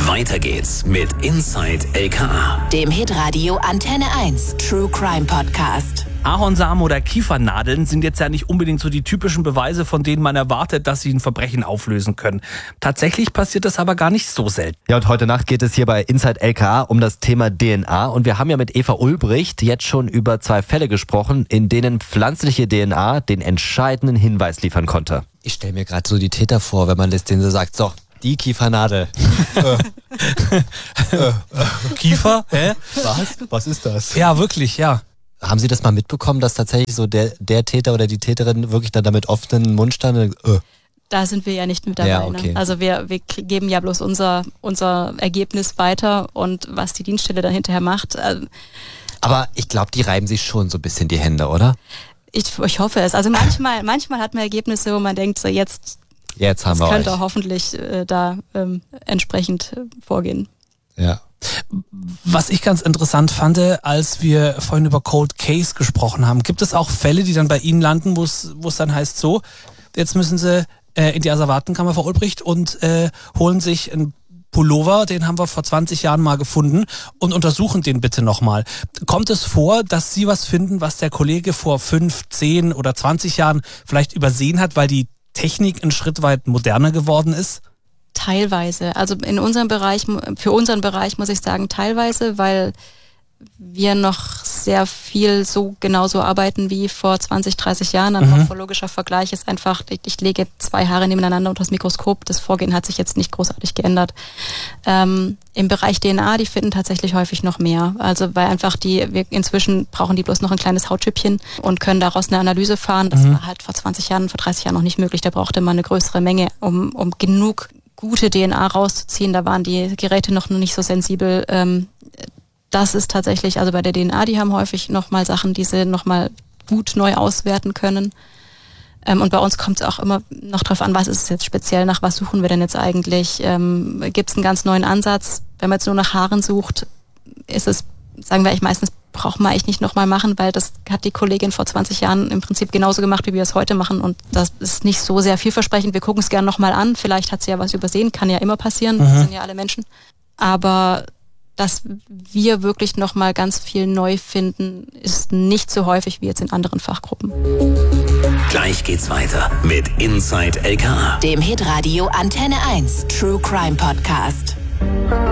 Weiter geht's mit Inside LKA, dem Hitradio Antenne 1 True Crime Podcast. Ahornsamen oder Kiefernadeln sind jetzt ja nicht unbedingt so die typischen Beweise, von denen man erwartet, dass sie ein Verbrechen auflösen können. Tatsächlich passiert das aber gar nicht so selten. Ja, und heute Nacht geht es hier bei Inside LKA um das Thema DNA. Und wir haben ja mit Eva Ulbricht jetzt schon über 2 Fälle gesprochen, in denen pflanzliche DNA den entscheidenden Hinweis liefern konnte. Ich stelle mir gerade so die Täter vor, wenn man das denen so sagt, so, die Kiefernadel. Kiefer? Hä? Was ist das? Ja, wirklich, ja. Haben Sie das mal mitbekommen, dass tatsächlich so der Täter oder die Täterin wirklich dann damit offenen Mund stand? Da sind wir ja nicht mit dabei. Ja, okay. Ne? Also wir geben ja bloß unser Ergebnis weiter und was die Dienststelle dann hinterher macht. Aber ich glaube, die reiben sich schon so ein bisschen die Hände, oder? Ich hoffe es. Also manchmal hat man Ergebnisse, wo man denkt, so jetzt haben wir könnte euch. hoffentlich da entsprechend vorgehen. Ja. Was ich ganz interessant fand, als wir vorhin über Cold Case gesprochen haben, gibt es auch Fälle, die dann bei Ihnen landen, wo es dann heißt so, jetzt müssen Sie in die Asservatenkammer, Frau Ulbricht, und holen sich einen Pullover, den haben wir vor 20 Jahren mal gefunden, und untersuchen den bitte nochmal. Kommt es vor, dass Sie was finden, was der Kollege vor 5, 10 oder 20 Jahren vielleicht übersehen hat, weil die Technik einen Schritt weit moderner geworden ist? Teilweise. Also für unseren Bereich muss ich sagen teilweise, weil wir noch sehr viel genauso arbeiten wie vor 20, 30 Jahren. Ein morphologischer Vergleich ist einfach, ich lege 2 Haare nebeneinander unter das Mikroskop. Das Vorgehen hat sich jetzt nicht großartig geändert. Im Bereich DNA, die finden tatsächlich häufig noch mehr. Also weil einfach inzwischen brauchen die bloß noch ein kleines Hautschüppchen und können daraus eine Analyse fahren. Das war halt vor 20 Jahren, vor 30 Jahren noch nicht möglich. Da brauchte man eine größere Menge, um genug gute DNA rauszuziehen. Da waren die Geräte noch nicht so sensibel. Das ist tatsächlich, also bei der DNA, die haben häufig nochmal Sachen, die sie nochmal gut neu auswerten können. Und bei uns kommt es auch immer noch drauf an, was ist es jetzt speziell, nach was suchen wir denn jetzt eigentlich? Gibt es einen ganz neuen Ansatz? Wenn man jetzt nur nach Haaren sucht, ist es, sagen wir, meistens braucht man eigentlich nicht nochmal machen, weil das hat die Kollegin vor 20 Jahren im Prinzip genauso gemacht, wie wir es heute machen, und das ist nicht so sehr vielversprechend. Wir gucken es gerne nochmal an, vielleicht hat sie ja was übersehen, kann ja immer passieren, wir sind ja alle Menschen. Aber dass wir wirklich nochmal ganz viel neu finden, ist nicht so häufig wie jetzt in anderen Fachgruppen. Gleich geht's weiter mit Inside LKA, Dem Hitradio Antenne 1 True Crime Podcast.